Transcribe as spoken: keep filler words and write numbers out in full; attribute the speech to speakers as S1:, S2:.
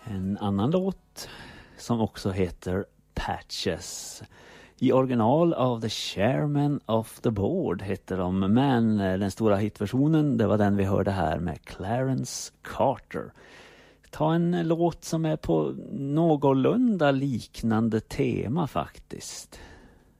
S1: En annan låt som också heter Patches. I original av The Chairman of the Board heter de, men den stora hitversionen, det var den vi hörde här med Clarence Carter. Ta en låt som är på någorlunda liknande tema faktiskt.